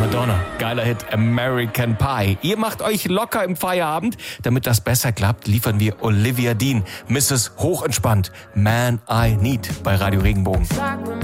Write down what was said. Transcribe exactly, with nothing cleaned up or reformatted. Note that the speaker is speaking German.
Madonna, geiler Hit, American Pie. Ihr macht euch locker im Feierabend. Damit das besser klappt, liefern wir Olivia Dean, Misses Hochentspannt, Man I Need bei Radio Regenbogen.